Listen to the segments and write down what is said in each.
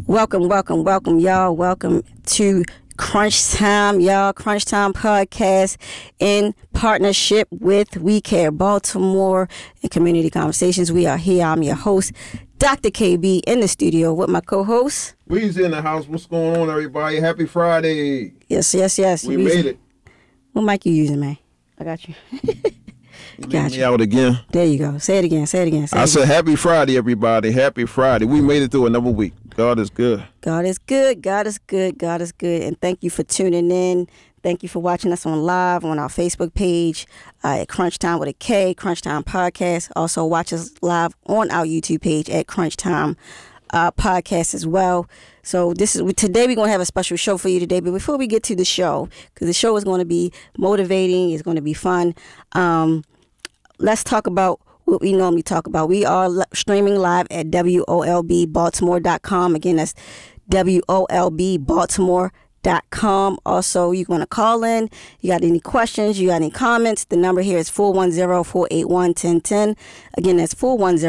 Welcome, y'all. Welcome to Crunch Time, y'all. Crunch Time podcast in partnership with We Care Baltimore and Community Conversations. We are here. I'm your host, Dr. KB, in the studio with my co-host. We's in the house. What's going on, everybody? Happy Friday. Yes. We made it. What mic you using, man? I got you. Leave me out again. There you go. Say it again. I said happy Friday, everybody. Happy Friday. We made it through another week. God is good. God is good. And thank you for tuning in. Thank you for watching us on live on our Facebook page at Crunch Time with a K, Crunch Time Podcast. Also watch us live on our YouTube page at Crunch Time Podcast as well. So today we're going to have a special show for you today. But before we get to the show, because the show is going to be motivating, it's going to be fun, let's talk about what we normally talk about. We are streaming live at WOLBbaltimore.com. Again, that's WOLBbaltimore.com. Also, you're going to call in. You got any questions? You got any comments? The number here is 410-481-1010. Again, that's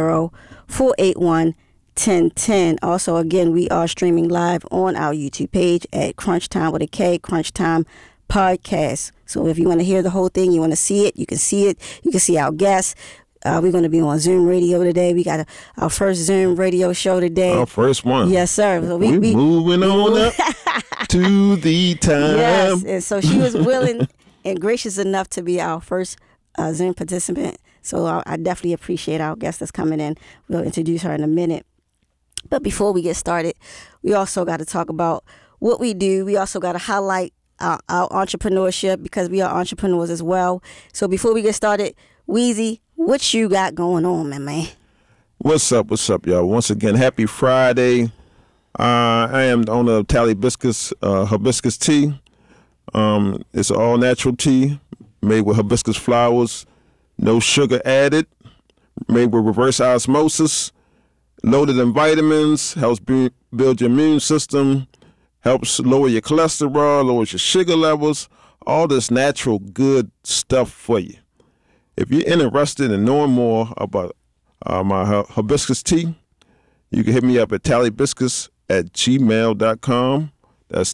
410-481-1010. Also, again, we are streaming live on our YouTube page at Crunch Time with a K, Crunch Time Podcast. So if you want to hear the whole thing, you want to see it, you can see it. You can see our guests. We're going to be on Zoom Radio today. We got our first Zoom Radio show today. Our first one. Yes, sir. So we moving on up to the time. Yes, and so she was willing and gracious enough to be our first Zoom participant. So I definitely appreciate our guest that's coming in. We'll introduce her in a minute. But before we get started, we also got to talk about what we do. We also got to highlight our entrepreneurship because we are entrepreneurs as well. So before we get started, Weezy, what you got going on, man? What's up, y'all? Once again, happy Friday. I am on the Tally Biscuits hibiscus tea. It's an all-natural tea made with hibiscus flowers, no sugar added, made with reverse osmosis, loaded in vitamins, helps build your immune system, helps lower your cholesterol, lowers your sugar levels, all this natural good stuff for you. If you're interested in knowing more about my hibiscus tea, you can hit me up at tallybiscus@gmail.com. That's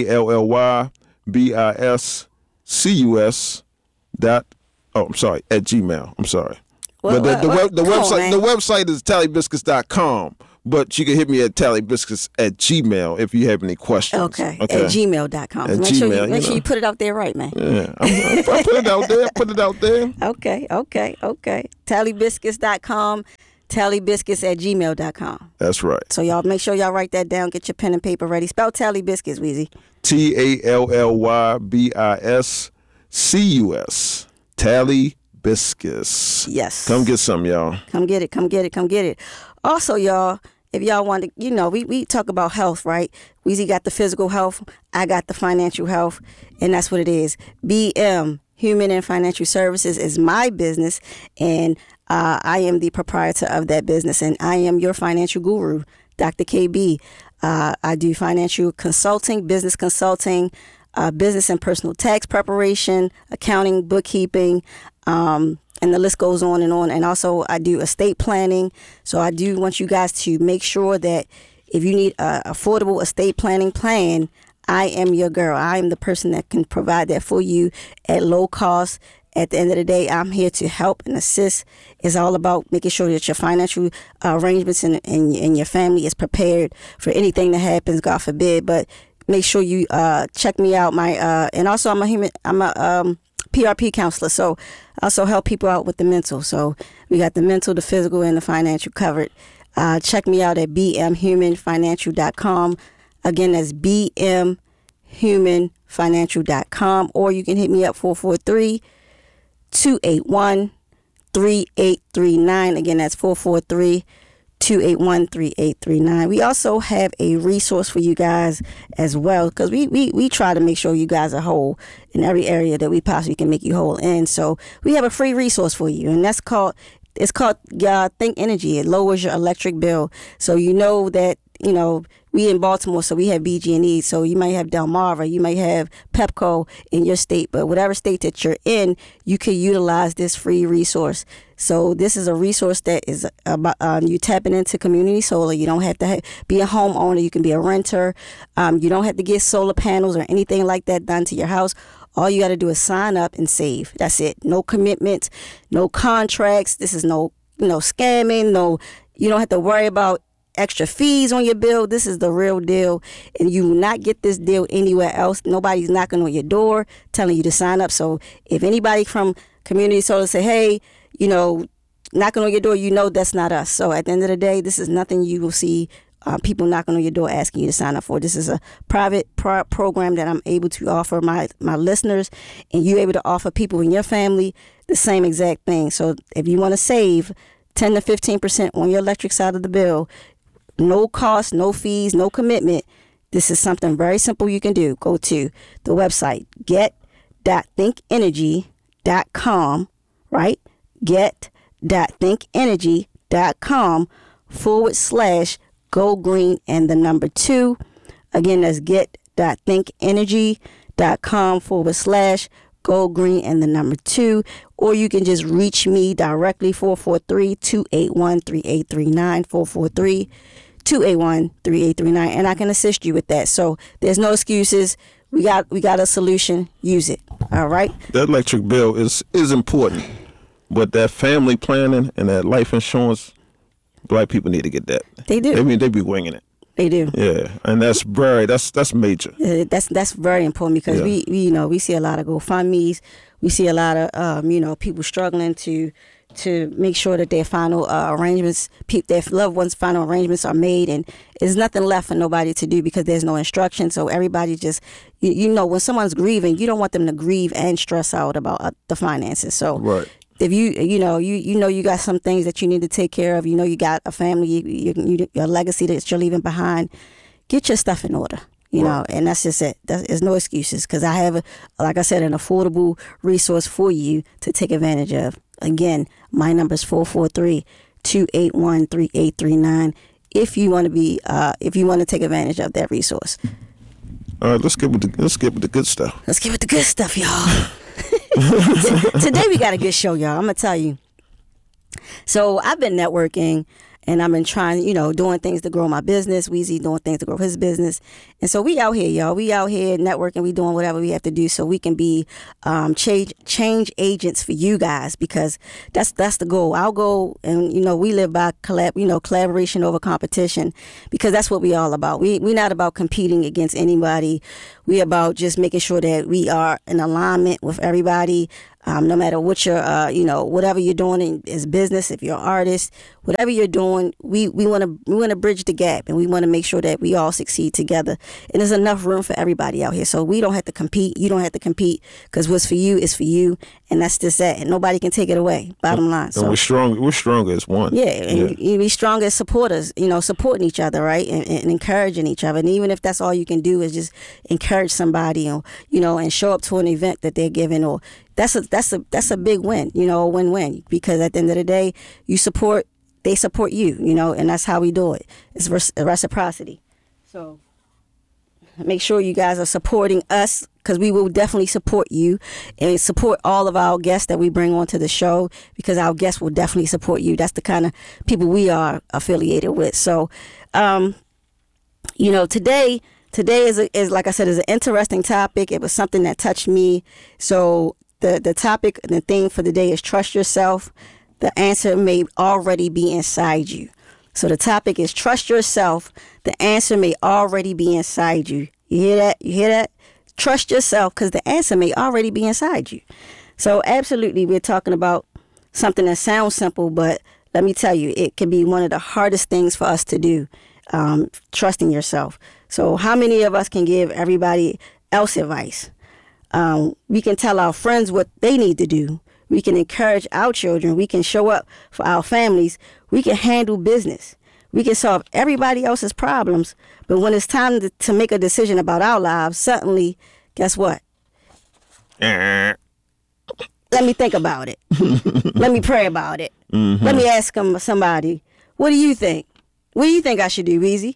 TALLYBISCUS at Gmail. I'm sorry. But the website is tallybiscus.com. But you can hit me at tallybiscus@gmail if you have any questions. Okay. At gmail.com. Make sure you put it out there right, man. Yeah, I put it out there. Okay. Tallybiscus.com. Tallybiscus@gmail.com. That's right. So y'all make sure y'all write that down. Get your pen and paper ready. Spell Tally Biscuits, Weezy. TALLYBISCUS. Tally Biscuits. Yes. Come get some, y'all. Come get it. Also, y'all, if y'all want to, we talk about health, right? Weezy got the physical health. I got the financial health. And that's what it is. BM, Human and Financial Services, is my business. And I am the proprietor of that business. And I am your financial guru, Dr. KB. I do financial consulting, business consulting, business and personal tax preparation, accounting, bookkeeping, and the list goes on. And also I do estate planning. So I do want you guys to make sure that if you need an affordable estate planning plan, I am your girl. I am the person that can provide that for you at low cost. At the end of the day, I'm here to help and assist. It's all about making sure that your financial arrangements and your family is prepared for anything that happens, God forbid. But make sure you check me out. And also I'm a PRP counselor, so I also help people out with the mental. So we got the mental, the physical, and the financial covered. Check me out at bmhumanfinancial.com. Again, that's bmhumanfinancial.com, or you can hit me up 443-281-3839. Again, that's 443-281-3839. We also have a resource for you guys as well, because we try to make sure you guys are whole in every area that we possibly can make you whole in. So we have a free resource for you, and it's called Think Energy. It lowers your electric bill. So you know that, we in Baltimore, so we have BG&E. So you might have Delmarva, you might have Pepco in your state, but whatever state that you're in, you can utilize this free resource. So this is a resource that is about you tapping into community solar. You don't have to be a homeowner. You can be a renter. You don't have to get solar panels or anything like that done to your house. All you got to do is sign up and save. That's it. No commitments, no contracts. This is no scamming. No, you don't have to worry about extra fees on your bill. This is the real deal, and you will not get this deal anywhere else. Nobody's knocking on your door telling you to sign up. So if anybody from Community Solar say, hey, knocking on your door, that's not us. So at the end of the day, this is nothing you will see people knocking on your door asking you to sign up for. This is a private program that I'm able to offer my listeners, and you're able to offer people in your family the same exact thing. So if you want to save 10 to 15% on your electric side of the bill, no cost, no fees, no commitment, this is something very simple you can do. Go to the website, get.thinkenergy.com, right? get.thinkenergy.com/go green and the number 2. Again, that's get.thinkenergy.com/go green and the number 2. Or you can just reach me directly, 443-281-3839, 443-281-3839, and I can assist you with that. So there's no excuses. We got a solution. Use it. All right. That electric bill is important. But that family planning and that life insurance, Black people need to get that. They do. They be winging it. They do. Yeah, and that's major. That's very important because we see a lot of GoFundMe's. We see a lot of people struggling to make sure that their final arrangements, their loved ones' final arrangements are made, and there's nothing left for nobody to do because there's no instruction. So everybody just when someone's grieving, you don't want them to grieve and stress out about the finances. So right. If you got some things that you need to take care of, you got a family, your legacy that you're leaving behind, get your stuff in order, right. And that's just it. There's no excuses because I have, like I said, an affordable resource for you to take advantage of. Again, my number is 443-281-3839 if you want to take advantage of that resource. All right, let's get with the good stuff. Let's get with the good stuff, y'all. Today we got a good show, y'all. I'm gonna tell you. So I've been networking and I've been trying, doing things to grow my business. Weezy doing things to grow his business. And so we out here, y'all. We out here networking. We doing whatever we have to do so we can be change agents for you guys, because that's the goal. Our goal, and we live by collaboration over competition, because that's what we all about. We're not about competing against anybody. We about just making sure that we are in alignment with everybody. No matter what your, whatever you're doing as business, if you're an artist, whatever you're doing, we want to bridge the gap, and we want to make sure that we all succeed together. And there's enough room for everybody out here, so we don't have to compete. You don't have to compete, because what's for you is for you, and that's just that. And nobody can take it away. Bottom line. And so we're strong. We're stronger as one. Yeah, and you be stronger as supporters. Supporting each other, right, and encouraging each other. And even if that's all you can do is just encourage somebody, or and show up to an event that they're giving, or that's a big win, a win-win, because at the end of the day, they support you, and that's how we do it. It's reciprocity. So make sure you guys are supporting us, because we will definitely support you and support all of our guests that we bring onto the show, because our guests will definitely support you. That's the kind of people we are affiliated with. So, today is like I said, is an interesting topic. It was something that touched me. So the topic and the theme for the day is trust yourself. The answer may already be inside you. So the topic is trust yourself. The answer may already be inside you. You hear that? You hear that? Trust yourself, because the answer may already be inside you. So absolutely, we're talking about something that sounds simple, but let me tell you, it can be one of the hardest things for us to do, trusting yourself. So how many of us can give everybody else advice? We can tell our friends what they need to do. We can encourage our children. We can show up for our families. We can handle business. We can solve everybody else's problems. But when it's time to make a decision about our lives, suddenly, guess what? Let me think about it. Let me pray about it. Mm-hmm. Let me ask somebody, what do you think? What do you think I should do, Weezy?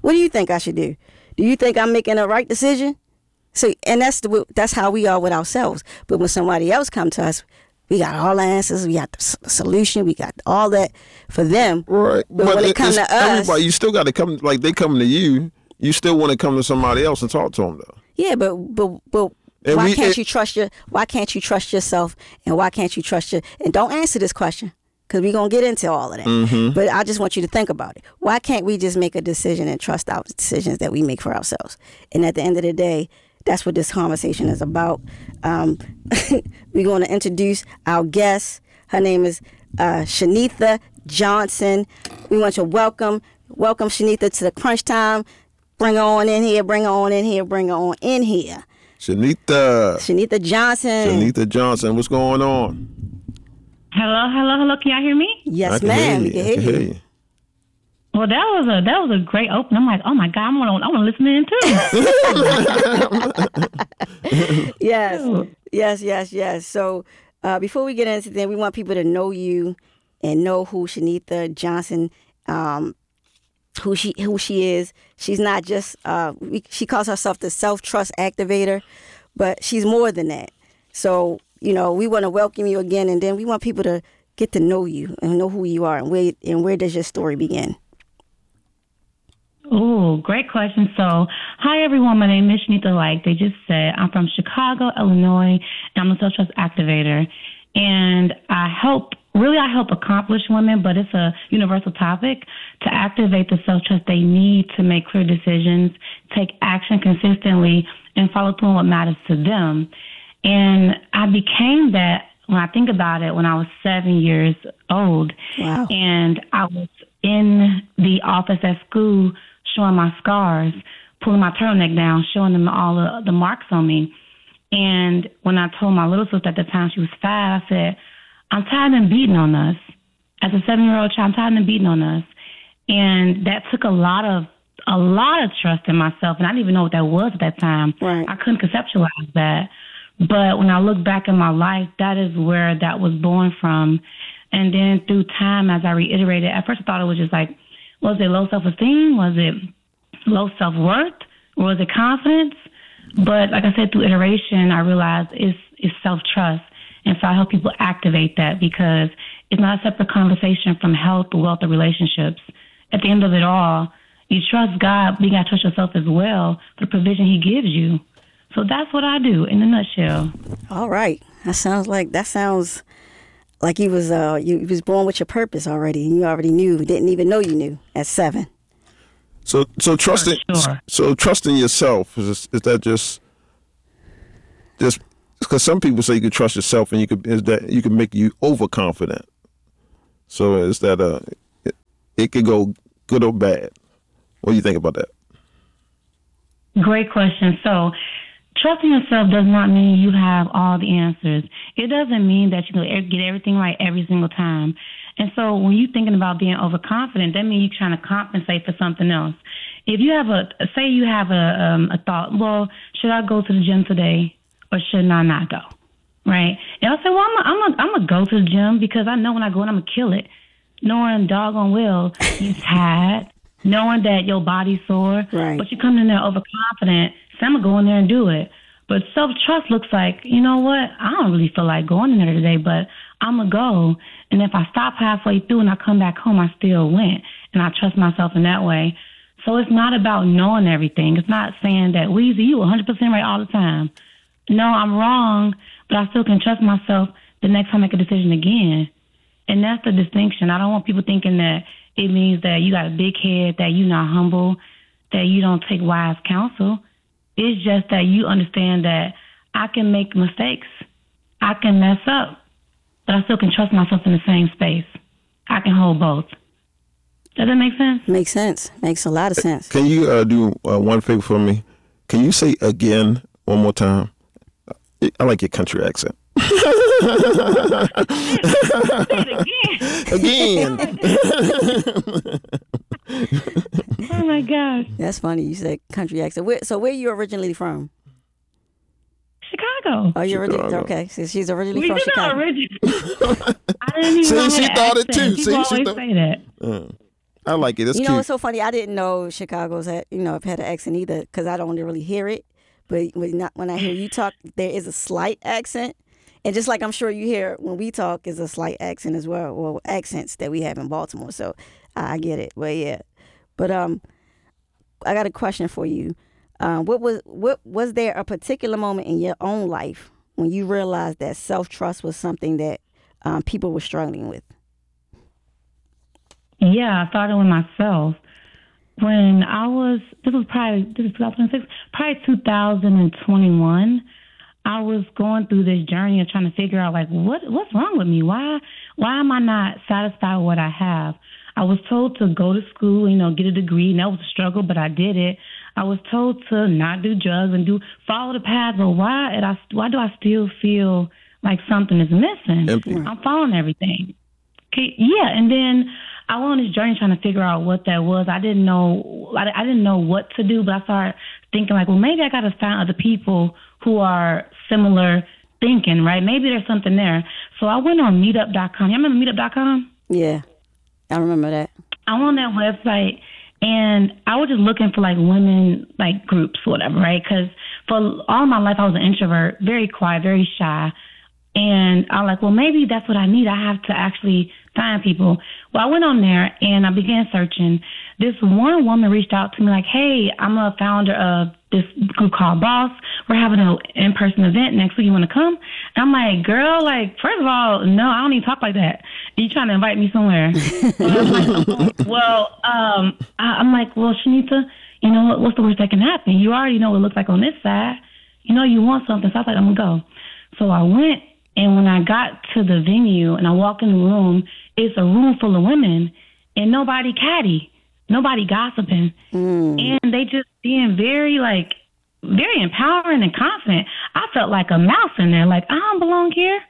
What do you think I should do? Do you think I'm making the right decision? So, and that's how we are with ourselves. But when somebody else comes to us, we got all the answers. We got the solution. We got all that for them. Right. But when it comes to us, everybody, you still got to come. Like they come to you, you still want to come to somebody else and talk to them though. Yeah, but why can't you trust yourself, and why can't you trust and don't answer this question, because we're going to get into all of that. Mm-hmm. But I just want you to think about it. Why can't we just make a decision and trust our decisions that we make for ourselves? And at the end of the day, that's what this conversation is about. We're going to introduce our guest. Her name is Shanitha Johnson. We want to welcome Shanitha to the Crunch Time. Bring her on in here, bring her on in here, bring her on in here. Shanitha Johnson. Shanitha Johnson, what's going on? Hello. Can y'all hear me? Yes, ma'am. We can hear you. Well, that was a great open. I'm like, oh my God, I want to listen in too. Yes. So before we get into that, we want people to know you and know who Shanitha Johnson, who she is. She's not just she calls herself the self-trust activator, but she's more than that. So we want to welcome you again, and then we want people to get to know you and know who you are and where does your story begin. Oh, great question. So, hi everyone. My name is Shanitha. Like they just said, I'm from Chicago, Illinois, and I'm a self-trust activator. And I help accomplish women, but it's a universal topic, to activate the self-trust they need to make clear decisions, take action consistently, and follow through on what matters to them. And I became that, when I think about it, when I was 7 years old. Wow. And I was in the office at school showing my scars, pulling my turtleneck down, showing them all of the marks on me. And when I told my little sister at the time, she was 5, I said, I'm tired of them beating on us. As a 7-year-old child, I'm tired of them beating on us. And that took a lot of trust in myself. And I didn't even know what that was at that time. Right. I couldn't conceptualize that. But when I look back in my life, that is where that was born from. And then through time, as I reiterated, at first I thought it was just like, was it low self-esteem? Was it low self-worth? Or was it confidence? But like I said, through iteration, I realized it's self-trust. And so I help people activate that, because it's not a separate conversation from health, wealth, or relationships. At the end of it all, you trust God, but you got to trust yourself as well for the provision he gives you. So that's what I do in a nutshell. All right. That sounds like you was born with your purpose already, and you already knew, didn't even know you knew at 7. So trusting, Sure. so trusting yourself is that just because some people say you can trust yourself, and you can make you overconfident. So is that it could go good or bad? What do you think about that? Great question. So trusting yourself does not mean you have all the answers. It doesn't mean that you're going to get everything right every single time. And so when you're thinking about being overconfident, that means you're trying to compensate for something else. If you have a thought, well, should I go to the gym today or should I not go? Right? And I'll say, well, I'm gonna go to the gym because I know when I go in, I'm going to kill it. Knowing doggone well you're tired, knowing that your body's sore, right. But you come in there overconfident, so I'm going to go in there and do it. But self-trust looks like, you know what, I don't really feel like going in there today, but I'm going to go. And if I stop halfway through and I come back home, I still went. And I trust myself in that way. So it's not about knowing everything. It's not saying that, Weezy, you 100% right all the time. No, I'm wrong, but I still can trust myself the next time I make a decision again. And that's the distinction. I don't want people thinking that it means that you got a big head, that you're not humble, that you don't take wise counsel. It's just that you understand that I can make mistakes. I can mess up, but I still can trust myself in the same space. I can hold both. Does that make sense? Makes sense. Makes a lot of sense. Can you do one favor for me? Can you say again one more time? I like your country accent. Again. Oh my gosh. That's funny. You said country accent. Where are you originally from? Chicago. Oh, you're originally Chicago. Okay. So she's originally from Chicago. I didn't even know See, she that thought it accent. too. People See, she always thought. say that. I like it. It's You cute. know, it's so funny. I didn't know Chicago's had, have had an accent either because I don't really hear it. But when I hear you talk, there is a slight accent. And just like I'm sure you hear when we talk is a slight accent as well, or accents that we have in Baltimore. So I get it. But yeah. But I got a question for you. What was there a particular moment in your own life when you realized that self-trust was something that people were struggling with? Yeah, I started with myself. When this is 2006, probably 2021, I was going through this journey of trying to figure out, like, what's wrong with me? Why am I not satisfied with what I have? I was told to go to school, get a degree, and that was a struggle, but I did it. I was told to not do drugs and follow the path, but why do I still feel like something is missing? Empty. I'm following everything. Okay, yeah, and then I went on this journey trying to figure out what that was. I didn't know what to do, but I started thinking like, well, maybe I got to find other people who are similar thinking, right? Maybe there's something there. So I went on Meetup.com. You remember Meetup.com? Yeah, I remember that. I went on that website and I was just looking for like women, like groups or whatever, right? Because for all my life I was an introvert, very quiet, very shy. And I was like, well, maybe that's what I need. I have to actually find people. Well, I went on there and I began searching. This one woman reached out to me like, hey, I'm a founder of this group called Boss. We're having an in-person event next week. You want to come? And I'm like, girl, like, first of all, no, I don't even talk like that. Are you trying to invite me somewhere? I'm like, well, Shanita, you know what's the worst that can happen? You already know what it looks like on this side. You know you want something. So I was like, I'm going to go. So I went. And when I got to the venue and I walked in the room, it's a room full of women and nobody catty, nobody gossiping. And they just being very empowering and confident. I felt like a mouse in there, like, I don't belong here.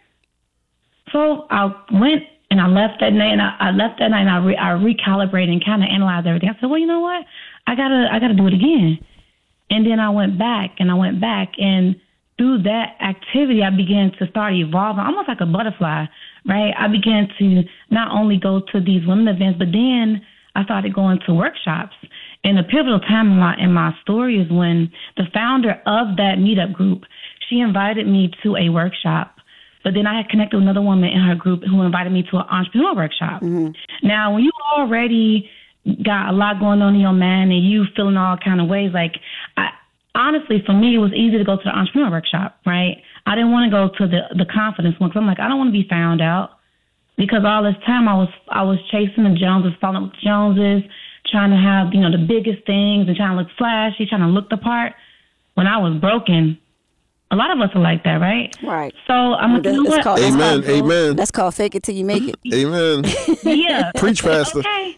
So I went and I left that night and I recalibrated and kind of analyzed everything. I said, well, you know what? I gotta do it again. And then I went back and through that activity, I began to start evolving, almost like a butterfly, right? I began to not only go to these women events, but then I started going to workshops. And the pivotal time in my story is when the founder of that meetup group, she invited me to a workshop. But then I had connected with another woman in her group who invited me to an entrepreneur workshop. Mm-hmm. Now, when you already got a lot going on in your mind and you feeling all kind of ways, like honestly, for me, it was easy to go to the entrepreneur workshop, right? I didn't want to go to the confidence one because I'm like, I don't want to be found out because all this time I was chasing the Joneses, following up with the Joneses, trying to have, the biggest things and trying to look flashy, trying to look the part. When I was broken, a lot of us are like that, right? Right. So I'm like, you know what? Amen. That's called fake it till you make it. Amen. Yeah. Preach, Pastor. Okay.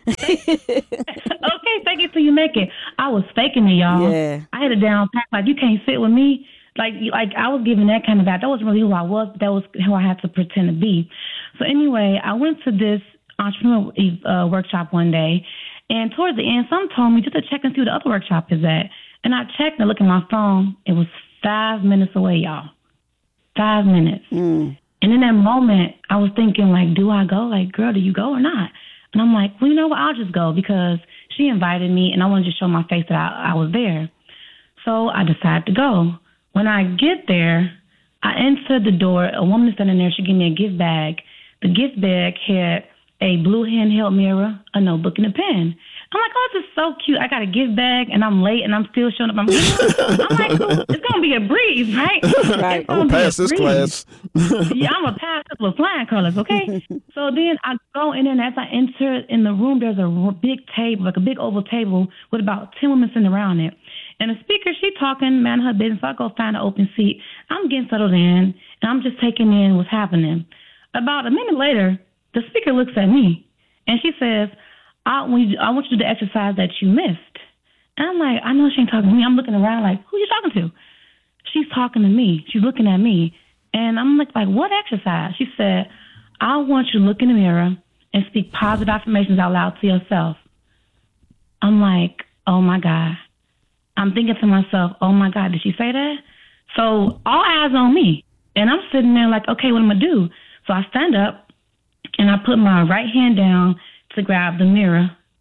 Okay, fake it till you make it. I was faking it, y'all. Yeah. I had a down pack. Like, you can't sit with me. Like I was giving that kind of vibe. That wasn't really who I was, but that was who I had to pretend to be. So anyway, I went to this entrepreneur workshop one day, and towards the end, some told me just to check and see where the other workshop is at. And I checked and looked at my phone. It was 5 minutes away, y'all. 5 minutes. And in that moment, I was thinking, like, do I go? Like, girl, do you go or not? And I'm like, well, you know what? I'll just go because she invited me and I wanted to show my face that I was there. So I decided to go. When I get there, I entered the door. A woman standing there. She gave me a gift bag. The gift bag had a blue handheld mirror, a notebook, and a pen. I'm like, oh, this is so cute. I got a gift bag, and I'm late, and I'm still showing up. I'm like, oh, it's going to be a breeze, right? Right. I'm going to pass this class. Yeah, I'm going to pass this with flying colors, okay? So then I go in, and as I enter in the room, there's a big table, like a big oval table with about 10 women sitting around it. And the speaker, she talking, man, her business. So I go find an open seat. I'm getting settled in, and I'm just taking in what's happening. About a minute later, the speaker looks at me, and she says, I want you to do the exercise that you missed. And I'm like, I know she ain't talking to me. I'm looking around like, who are you talking to? She's talking to me. She's looking at me. And I'm like, what exercise? She said, I want you to look in the mirror and speak positive affirmations out loud to yourself. I'm like, oh, my God. I'm thinking to myself, oh, my God, did she say that? So all eyes on me. And I'm sitting there like, okay, what am I going to do? So I stand up, and I put my right hand down to grab the mirror. And I put my left hand up to grab the notebook. And I said, I want you to look in the mirror and speak positive affirmations out loud to yourself. I'm like, oh, my God. I'm thinking to myself, oh, my God, did she say that? So all eyes on me. And I'm sitting there like, okay, what am I going to do? So I stand up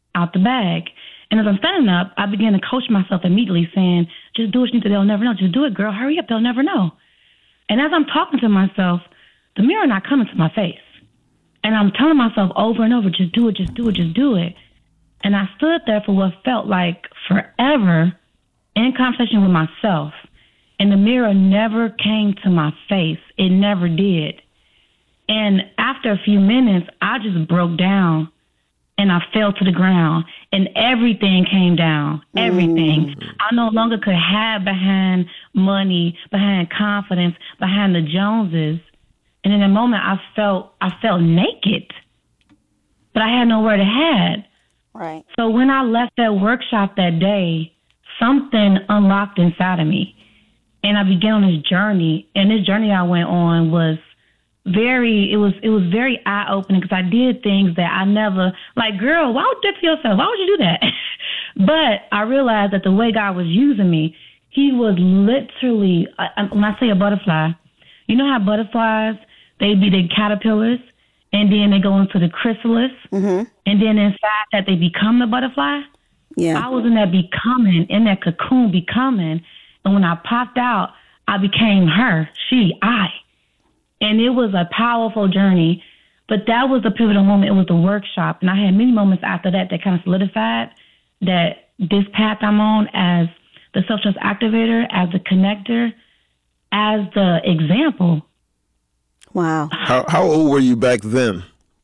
out the bag. And as I'm standing up, I began to coach myself immediately, saying, just do what you need to, they'll never know. Just do it, girl. Hurry up, they'll never know. And as I'm talking to myself, the mirror not coming to my face. And I'm telling myself over and over, just do it, just do it, just do it. And I stood there for what felt like forever in conversation with myself. And the mirror never came to my face. It never did. And after a few minutes, I just broke down and I fell to the ground and everything came down, everything. I no longer could hide behind money, behind confidence, behind the Joneses. And in a moment, I felt naked, but I had nowhere to hide. Right. So when I left that workshop that day, something unlocked inside of me. And I began on this journey. And this journey I went on was very eye-opening because I did things that I never, like, girl, why would you do that to yourself? Why would you do that? But I realized that the way God was using me, he was literally, when I say a butterfly, you know how butterflies, they be the caterpillars, and then they go into the chrysalis, and then inside that they become the butterfly? Yeah. I was in that becoming, in that cocoon becoming, and when I popped out, I became her, she, I. And it was a powerful journey, but that was the pivotal moment. It was the workshop. And I had many moments after that that kind of solidified that this path I'm on as the self-trust activator, as the connector, as the example. Wow. How old were you back then?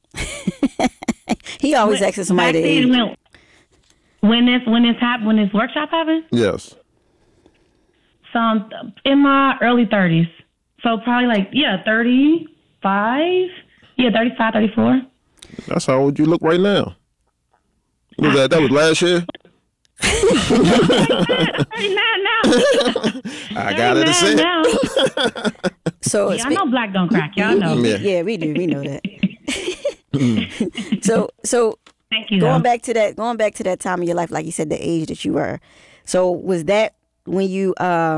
He always asks somebody to age. When this workshop happened? Yes. So I'm in my early 30s. So probably 35. Yeah, 35, 34. That's how old you look right now. That was last year? 39 now. I got it to say. Now. So I know black don't crack. Y'all know. Yeah, we do. We know that. So Thank you. going back to that time of your life, like you said, the age that you were. So was that when you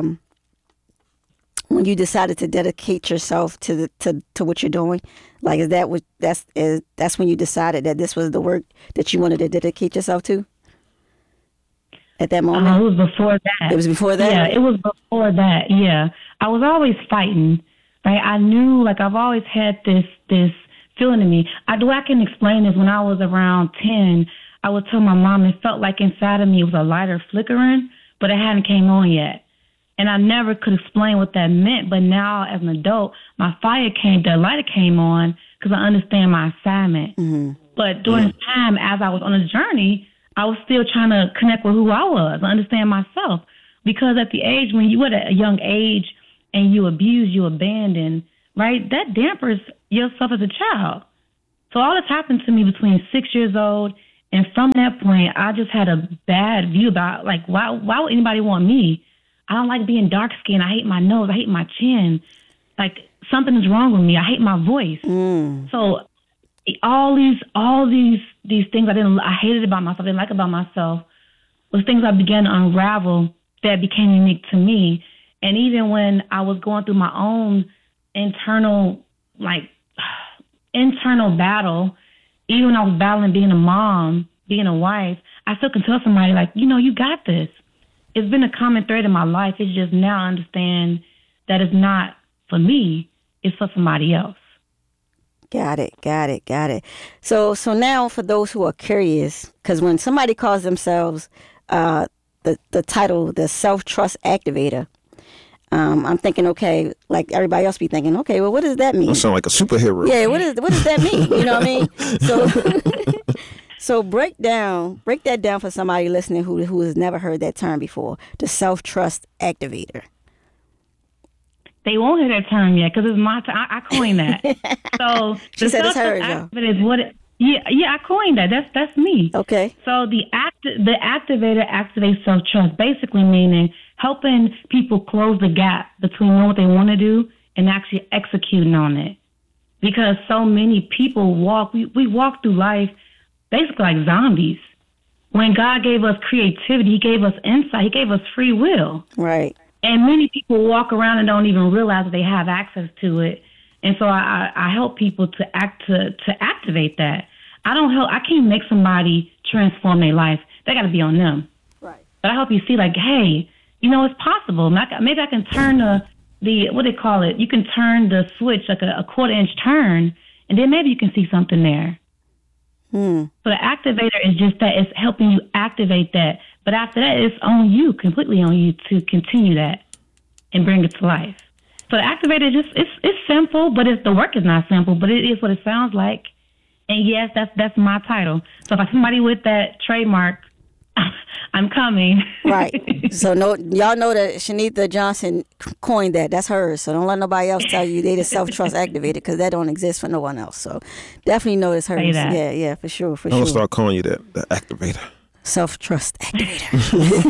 decided to dedicate yourself to what you're doing? Like, that's when you decided that this was the work that you wanted to dedicate yourself to? At that moment? It was before that. It was before that? Yeah, it was before that. Yeah. I was always fighting. Right? I knew, I've always had this feeling in me. I can explain this. When I was around 10, I would tell my mom it felt like inside of me it was a lighter flickering, but it hadn't came on yet. And I never could explain what that meant. But now as an adult, the lighter came on because I understand my assignment. Mm-hmm. But during this time, as I was on a journey, I was still trying to connect with who I was, understand myself. Because at the age when you were at a young age and you abuse, you abandon, right, that dampers yourself as a child. So all this happened to me between 6 years old, and from that point, I just had a bad view about, why would anybody want me? I don't like being dark-skinned. I hate my nose. I hate my chin. Something is wrong with me. I hate my voice. So all these things I hated about myself, I didn't like about myself, was things I began to unravel that became unique to me. And even when I was going through my own internal battle, even when I was battling being a mom, being a wife, I still can tell somebody, you got this. It's been a common thread in my life. It's just now I understand that it's not for me, it's for somebody else. Got it. So now for those who are curious, because when somebody calls themselves the title, the self-trust activator, I'm thinking, okay, like everybody else be thinking, okay, well, what does that mean? You sound like a superhero. Yeah, what does that mean? You know what I mean? So break that down for somebody listening who has never heard that term before, the self-trust activator. They won't hear that term yet because it's my time. I coined that. So she said it's hers, activator is what? Yeah, I coined that. That's me. Okay. So the activator activates self-trust, basically meaning helping people close the gap between knowing what they want to do and actually executing on it. Because so many people we walk through life basically like zombies. When God gave us creativity, he gave us insight, he gave us free will. Right. And many people walk around and don't even realize that they have access to it. And so I help people to activate that. I don't help. I can't make somebody transform their life. They got to be on them. Right. But I help you see, like, hey, it's possible. Maybe I can turn the what do they call it? You can turn the switch like a quarter-inch turn, and then maybe you can see something there. So the activator is just that. It's helping you activate that. But after that, it's on you, completely on you to continue that and bring it to life. So the activator it's simple, but the work is not simple, but it is what it sounds like. And yes, that's my title. So if I somebody with that trademark, I'm coming. Right. So y'all know that Shanita Johnson coined that. That's hers. So don't let nobody else tell you they the self-trust activator, because that don't exist for no one else. So definitely know it's hers. Yeah, for sure. I'm going to start calling you that, the activator. Self-trust activator.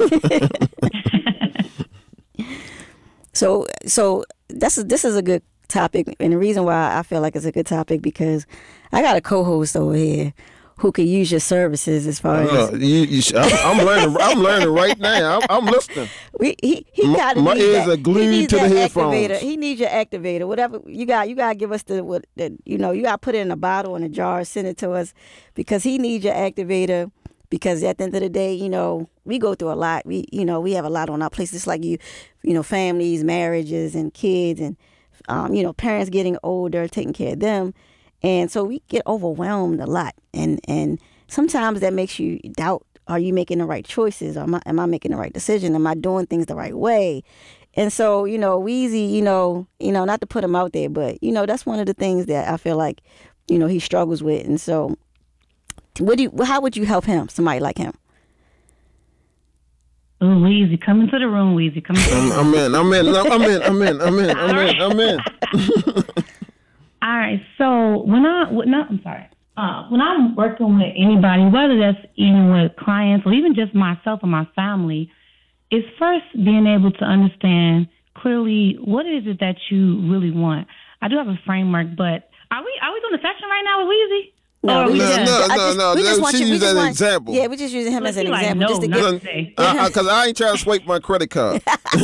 So this is a good topic, and the reason why I feel like it's a good topic, because I got a co-host over here who could use your services as far as I'm learning. I'm learning right now. I'm listening. He got my ears are glued to the headphones. Activator. He needs your activator. Whatever you got to give us you got to put it in a bottle, in a jar, send it to us, because he needs your activator. Because at the end of the day, we go through a lot. We have a lot on our plates. It's like families, marriages, and kids, and parents getting older, taking care of them. And so we get overwhelmed a lot. And sometimes that makes you doubt, are you making the right choices? Am I making the right decision? Am I doing things the right way? And so, Weezy, not to put him out there, but, that's one of the things that I feel like, he struggles with. And so how would you help him, somebody like him? Oh, Weezy, come into the room, Weezy. Come into the room. I'm in. All right. So when I'm working with anybody, whether that's even with clients or even just myself or my family, it's first being able to understand clearly what is it that you really want. I do have a framework, but are we doing a session right now with Weezy? No. We just want you as an example. Yeah, we're just using him as an example. No, just to get, because I ain't trying to swipe my credit card.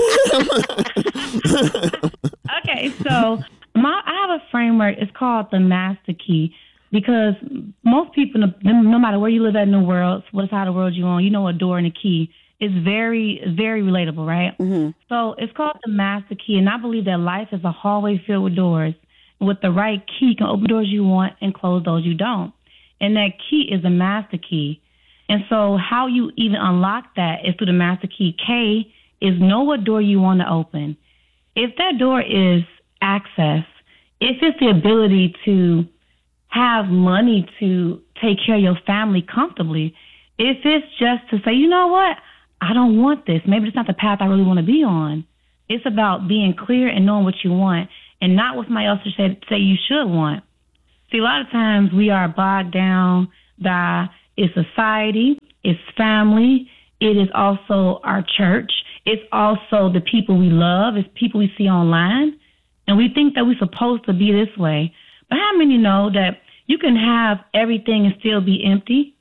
Okay, so I have a framework. It's called the Master Key, because most people, no matter where you live at in the world, what side of the world you're on, a door and a key. It's very, very relatable, right? Mm-hmm. So it's called the Master Key, and I believe that life is a hallway filled with doors. With the right key, you can open doors you want and close those you don't. And that key is the master key. And so how you even unlock that is through the master key. K is know what door you want to open. If that door is access, if it's the ability to have money to take care of your family comfortably, if it's just to say, you know what, I don't want this. Maybe it's not the path I really want to be on. It's about being clear and knowing what you want, and not what somebody else say you should want. See, a lot of times we are bogged down by it's society, it's family, it is also our church, it's also the people we love, it's people we see online, and we think that we're supposed to be this way. But how many know that you can have everything and still be empty?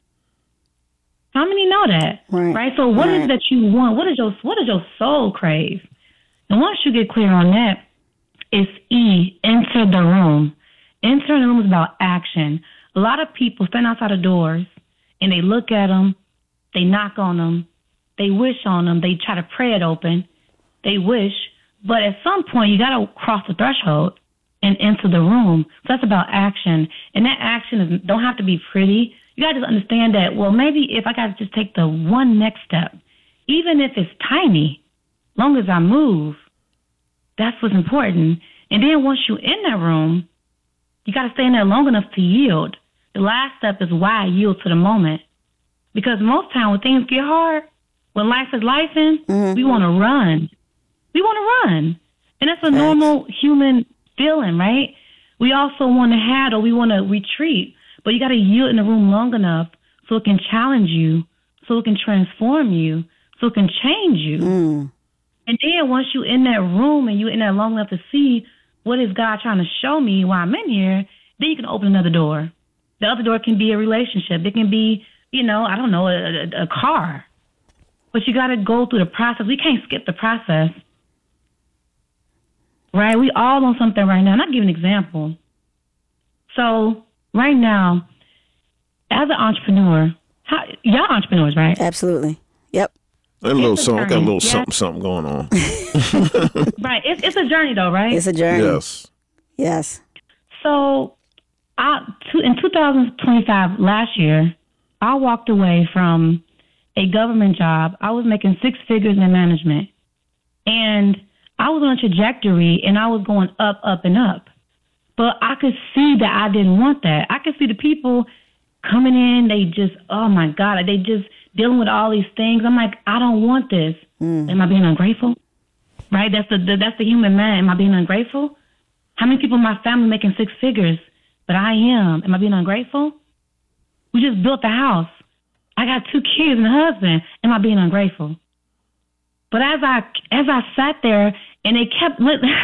How many know that? Right? So what is it that you want? What does your soul crave? And once you get clear on that, it's E, enter the room. Entering the room is about action. A lot of people stand outside the doors and they look at them, they knock on them, they wish on them, they try to pray it open, they wish, but at some point you got to cross the threshold and enter the room. So that's about action. And that action don't have to be pretty. You got to just understand that, well, maybe if I got to just take the one next step, even if it's tiny, long as I move, that's what's important. And then once you're in that room, you got to stay in there long enough to yield. The last step is why yield to the moment. Because most time when things get hard, when life is lifing, we want to run. We want to run. And that's a normal human feeling, right? We also want to handle, we want to retreat. But you got to yield in the room long enough so it can challenge you, so it can transform you, so it can change you. And then once you're in that room and you're in there long enough to see what is God trying to show me while I'm in here, then you can open another door. The other door can be a relationship. It can be, I don't know, a car. But you got to go through the process. We can't skip the process. Right? We all on something right now. And I'll give an example. So right now, as an entrepreneur, y'all entrepreneurs, right? Absolutely. Yep. Got a little something going on. Right. It's a journey, though, right? It's a journey. Yes. Yes. So, in 2025, last year, I walked away from a government job. I was making 6 figures in management. And I was on a trajectory, and I was going up, up, and up. But I could see that I didn't want that. I could see the people coming in, they just, oh, my God, they just dealing with all these things. I'm like, I don't want this. Am I being ungrateful? Right? That's the human man. Am I being ungrateful? How many people in my family making 6 figures? But I am. Am I being ungrateful? We just built the house. I got 2 kids and a husband. Am I being ungrateful? But as I sat there and they kept,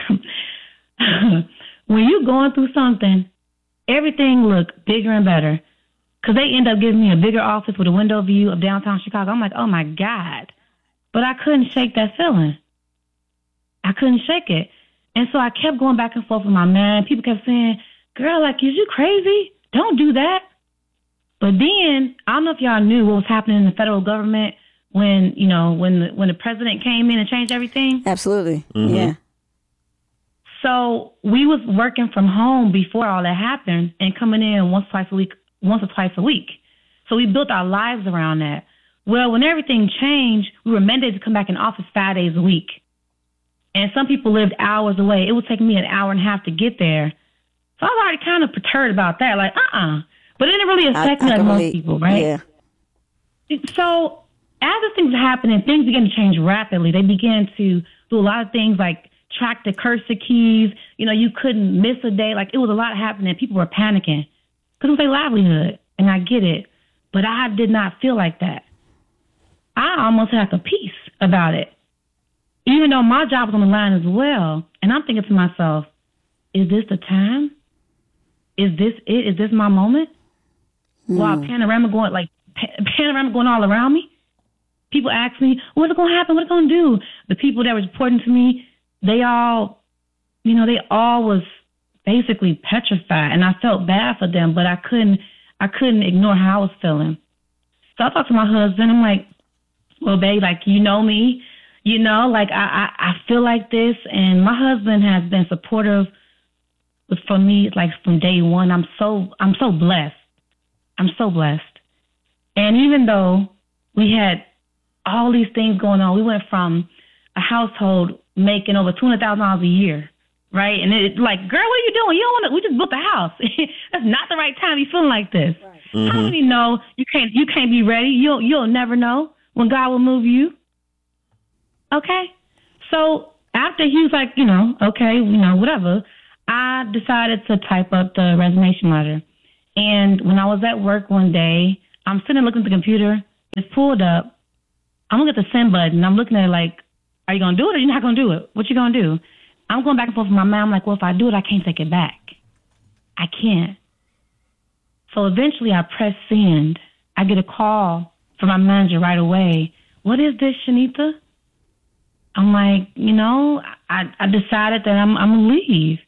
when you're going through something, everything looked bigger and better. Because they end up giving me a bigger office with a window view of downtown Chicago. I'm like, oh my God. But I couldn't shake that feeling. I couldn't shake it. And so I kept going back and forth with my man. People kept saying, girl, like, is you crazy? Don't do that. But then, I don't know if y'all knew what was happening in the federal government when the president came in and changed everything. Absolutely. Mm-hmm. Yeah. So we was working from home before all that happened and coming in once or twice a week. So we built our lives around that. Well, when everything changed, we were mandated to come back in office 5 days a week. And some people lived hours away. It would take me an hour and a half to get there. So I was already kind of perturbed about that, like, But it didn't really affect me like most people, right? Yeah. So as the things were happening, things began to change rapidly. They began to do a lot of things like track the cursor keys. You couldn't miss a day. Like, it was a lot happening. People were panicking because it was their livelihood, and I get it. But I did not feel like that. I almost had a peace about it, even though my job was on the line as well. And I'm thinking to myself, is this the time? Is this it? Is this my moment? While panorama going all around me. People ask me, what's going to happen? What's it going to do? The people that were reporting to me, they all was basically petrified, and I felt bad for them, but I couldn't ignore how I was feeling. So I talked to my husband. I'm like, well, babe, like, you know me, like I feel like this, and my husband has been supportive for me, like, from day one. I'm so blessed. I'm so blessed. And even though we had all these things going on, we went from a household making over $200,000 a year, right? And it's like, girl, what are you doing? You don't want to. We just built a house. That's not the right time to be feeling like this. Right. Mm-hmm. How many know you can't be ready? You'll never know when God will move you. Okay, so after he was like, okay, whatever, I decided to type up the resignation letter. And when I was at work one day, I'm sitting looking at the computer. It's pulled up. I'm looking at the send button. I'm looking at it like, are you going to do it or you're not going to do it? What you going to do? I'm going back and forth with my mind. I'm like, well, if I do it, I can't take it back. I can't. So eventually I press send. I get a call from my manager right away. What is this, Shanita? I'm like, I decided that I'm going to leave.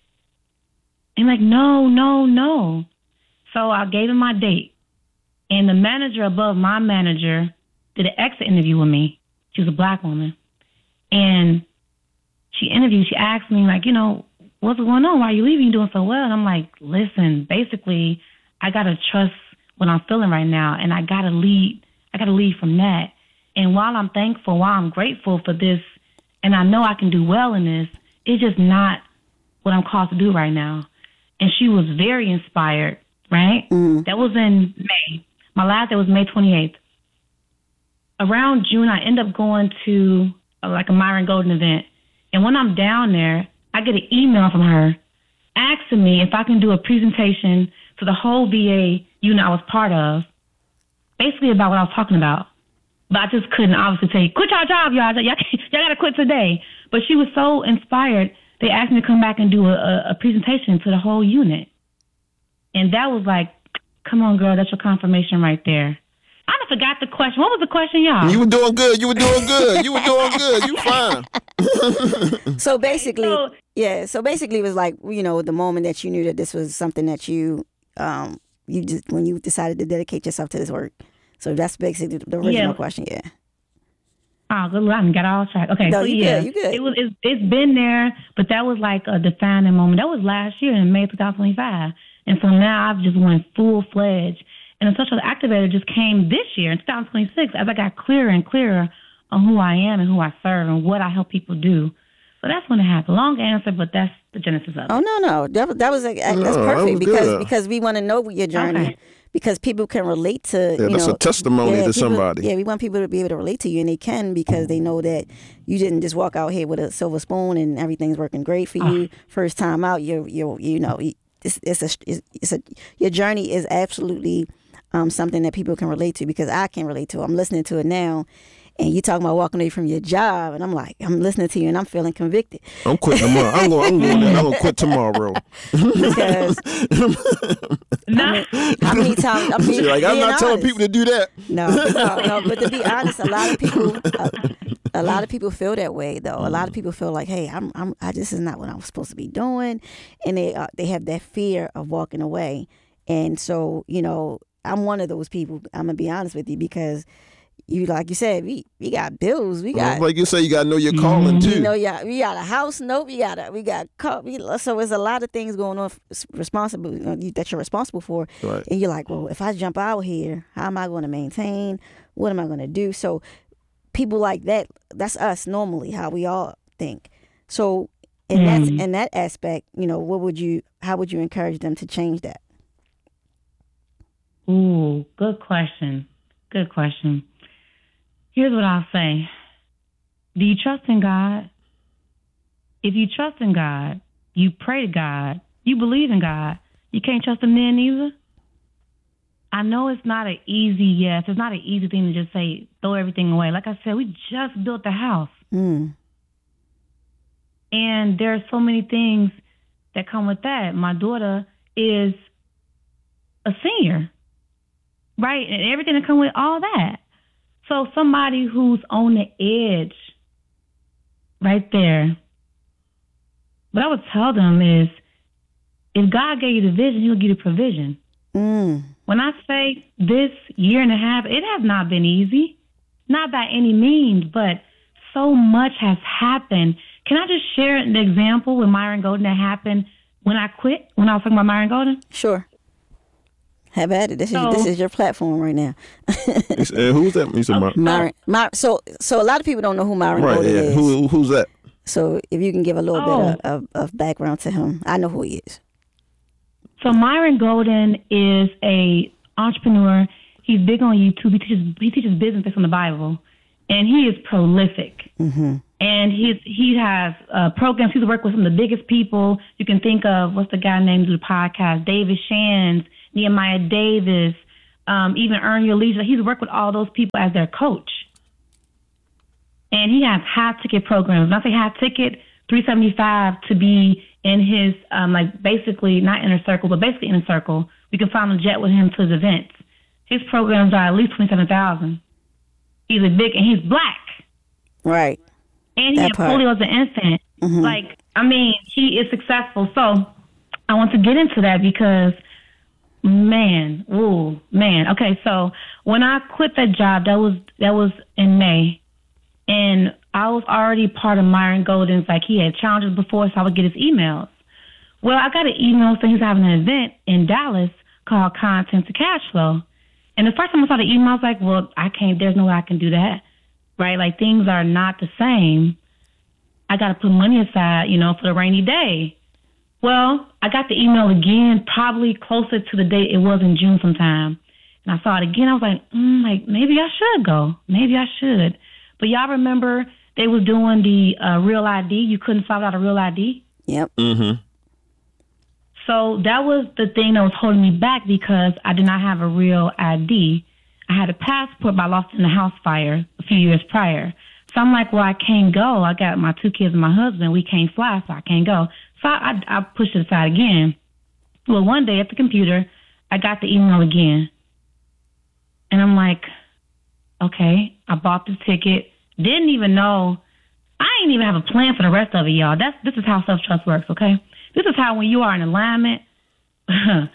And like, no. So I gave him my date. And the manager above my manager did an exit interview with me. She was a Black woman. And she asked me, like, what's going on? Why are you leaving? You're doing so well. And I'm like, listen, basically, I got to trust what I'm feeling right now. And I got to lead from that. And while I'm thankful, while I'm grateful for this, and I know I can do well in this, it's just not what I'm called to do right now. And she was very inspired, right? Mm. That was in May. My last day was May 28th. Around June, I end up going to a Myron Golden event. And when I'm down there, I get an email from her asking me if I can do a presentation to the whole VA unit I was part of, basically about what I was talking about. But I just couldn't obviously say, quit your job, y'all. Y'all got to quit today. But she was so inspired, they asked me to come back and do a presentation to the whole unit. And that was like, come on, girl, that's your confirmation right there. I done forgot the question. What was the question, y'all? You were doing good. You were doing good. You fine. So basically, it was like, the moment that you knew that this was something that you when you decided to dedicate yourself to this work? So that's basically the original question. Yeah. Oh, good luck. I got all track. Okay, No, so you yeah, good. You good. It's been there, but that was like a defining moment. That was last year in May 2025, and so now I've just went full fledged. And the social activator just came this year in 2026 as I got clearer and clearer on who I am and who I serve and what I help people do. So that's when it happened. Long answer, but that's the genesis of it. Oh no, that's perfect because we want to know your journey. Okay. Because people can relate to, that's a testimony to somebody. Yeah, we want people to be able to relate to you, and they can because they know that you didn't just walk out here with a silver spoon and everything's working great for you. First time out, your journey is absolutely something that people can relate to because I can relate to. I'm listening to it now. And you talking about walking away from your job, and I'm like, I'm listening to you, and I'm feeling convicted. I'm quitting tomorrow. I'm gonna quit tomorrorow. Because how many times I'm being, like, I'm not telling people to do that. No. But to be honest, a lot of people feel that way though. A lot of people feel like, hey, this is not what I'm supposed to be doing, and they have that fear of walking away. And so I'm one of those people. I'm gonna be honest with you because. Like you said, we got bills. We got like you say, you gotta know your calling too. We got a house note. We got so there's a lot of things going on that you're responsible for. Right. And you're like, well, if I jump out here, how am I going to maintain? What am I going to do? So people like that, that's us normally how we all think. So in that aspect, how would you encourage them to change that? Ooh, good question. Good question. Here's what I'll say. Do you trust in God? If you trust in God, you pray to God, you believe in God, you can't trust him then either? I know it's not an easy yes. It's not an easy thing to just say, throw everything away. Like I said, we just built the house. And there are so many things that come with that. My daughter is a senior, right? And everything that comes with all that. So somebody who's on the edge right there, what I would tell them is, if God gave you the vision, he'll give you the provision. When I say this year and a half, it has not been easy, not by any means, but so much has happened. Can I just share the example with Myron Golden that happened when I quit, when I was talking about Myron Golden? Sure. Have at it. This is your platform right now. Who's that? Myron. So a lot of people don't know who Myron Golden is. Who's that? So if you can give a little bit of background to him, I know who he is. So Myron Golden is a entrepreneur. He's big on YouTube. He teaches business based on the Bible, and he is prolific. And he has programs. He's worked with some of the biggest people you can think of. What's the guy named the podcast? David Shands, Nehemiah Davis, even Earn Your Leisure. He's worked with all those people as their coach. And he has high ticket programs. When I say high ticket, $375 to be in his, basically not inner circle, but basically inner circle. We can find a jet with him to his events. His programs are at least $27,000. He's and he's black. Right. And he had polio as an infant. He is successful. So I want to get into that because, man. Okay, so when I quit that job, that was in May, and I was already part of Myron Golden's. Like, he had challenges before, so I would get his emails. Well, I got an email saying he's having an event in Dallas called Content to Cash Flow. And the first time I saw the email, I was like, well, there's no way I can do that, right? Like, things are not the same. I got to put money aside, for the rainy day. Well, I got the email again, probably closer to the date it was in June sometime. And I saw it again. I was like, maybe I should go. Maybe I should. But y'all remember they was doing the Real ID. You couldn't fill out a Real ID. Yep. So that was the thing that was holding me back because I did not have a Real ID. I had a passport, but I lost it in a house fire a few years prior. So I'm like, well, I can't go. I got my 2 kids and my husband. We can't fly, so I can't go. So I pushed it aside again. Well, one day at the computer, I got the email again. And I'm like, okay, I bought the ticket. Didn't even know. I didn't even have a plan for the rest of it, y'all. This is how self-trust works, okay? This is how when you are in alignment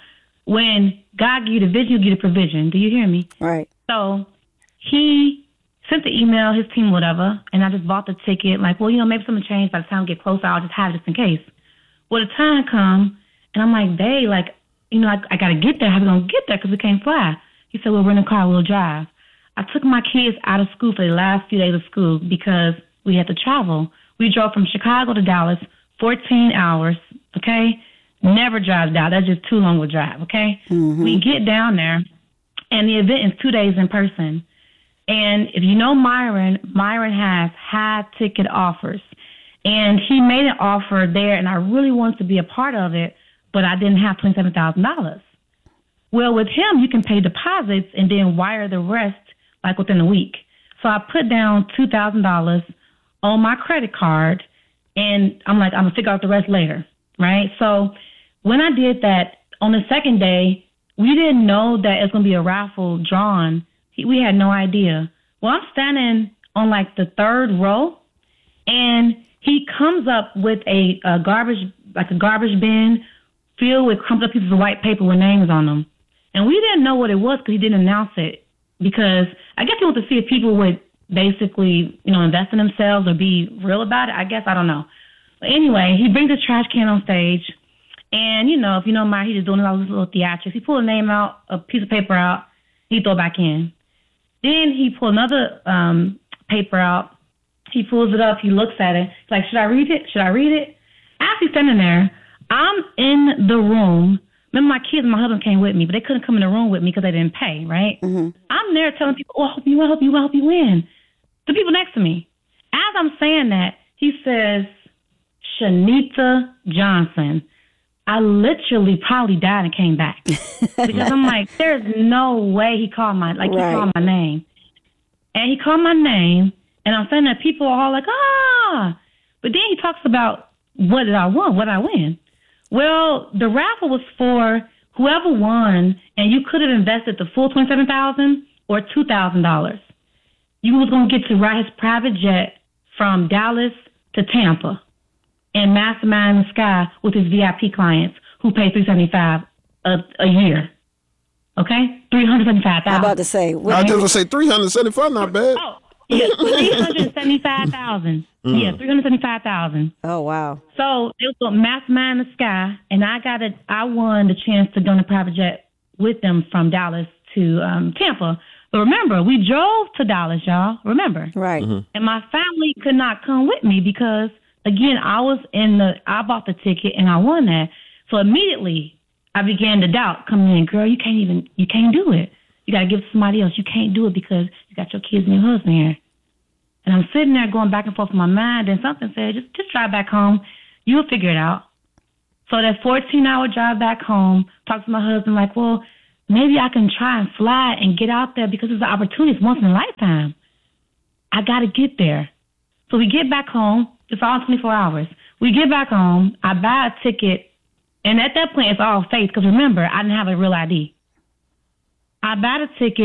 when God gives you the vision, He'll give you the provision. Do you hear me? Right. So he sent the email, his team, whatever, and I just bought the ticket. Like, well, maybe something changed by the time we get closer. I'll just have it just in case. Well, the time come, and I'm like, babe, like, I got to get there. How we going to get there? Because we can't fly. He said, well, we're in a car. We'll drive. I took my kids out of school for the last few days of school because we had to travel. We drove from Chicago to Dallas, 14 hours, okay? Never drive down. That's just too long of a drive, okay? Mm-hmm. We get down there, and the event is 2 days in person. And if you know Myron has high ticket offers. And he made an offer there, and I really wanted to be a part of it, but I didn't have $27,000. Well, with him, you can pay deposits and then wire the rest like within a week. So I put down $2,000 on my credit card, and I'm like, I'm going to figure out the rest later, right? So when I did that, on the second day, we didn't know that it's going to be a raffle drawn. We had no idea. Well, I'm standing on like the third row, and he comes up with a garbage bin filled with crumpled up pieces of white paper with names on them. And we didn't know what it was because he didn't announce it, because I guess he wanted to see if people would basically, invest in themselves or be real about it. I guess, I don't know. But anyway, he brings a trash can on stage, and, if you know Myron, he's just doing all these little theatrics. He pulled a name out, a piece of paper out, he throw it back in. Then he pulled another paper out. He pulls it up. He looks at it. He's like, should I read it? Should I read it? As he's standing there, I'm in the room. Remember, my kids and my husband came with me, but they couldn't come in the room with me because they didn't pay, right? Mm-hmm. I'm there telling people, I hope you win, I hope you win. The people next to me. As I'm saying that, he says, Shanita Johnson. I literally probably died and came back. Because I'm like, there's no way he called my name. And he called my name, and I'm saying that people are all like, ah. But then he talks about, what did I win? Well, the raffle was for whoever won, and you could have invested the full $27,000 or $2,000. You was going to get to ride his private jet from Dallas to Tampa and mastermind in the sky with his VIP clients who pay $375 a year. Okay? $375,000. I'm about to say. I was just going to say $375, not bad. Oh, yeah, $375,000. Yeah, $375,000. Oh, wow. So it was a mastermind in the sky, and I won the chance to go on a private jet with them from Dallas to Tampa. But remember, we drove to Dallas, y'all. Remember? Right. Mm-hmm. And my family could not come with me because, again, I bought the ticket and I won that. So immediately I began to doubt coming in. Girl, you can't do it. You got to give it to somebody else. You can't do it because you got your kids and your husband here. And I'm sitting there going back and forth in my mind, and something said, just drive back home. You'll figure it out. So that 14-hour drive back home, talk to my husband like, well, maybe I can try and fly and get out there because it's an opportunity. It's once in a lifetime. I got to get there. So we get back home. It's all 24 hours. We get back home. I buy a ticket. And at that point, it's all faith because, remember, I didn't have a real ID. I buy the ticket.